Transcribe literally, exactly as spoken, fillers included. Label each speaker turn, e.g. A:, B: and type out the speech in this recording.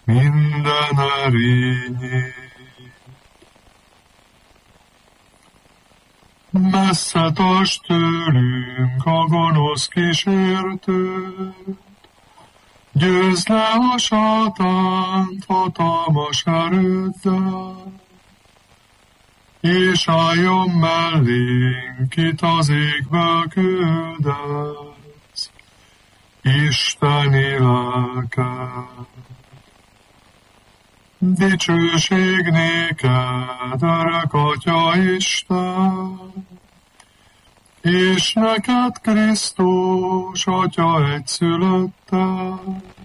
A: minden erényét. Messze tartsd tőlünk a gonosz kísértőt, győzd le a sátánt hatalmas erőddel, és álljon mellénk, kit az égből küldesz, Isteni lelked. Dicsőség néked, örök Atya Isten, és neked Krisztus, Atya egyszülötted,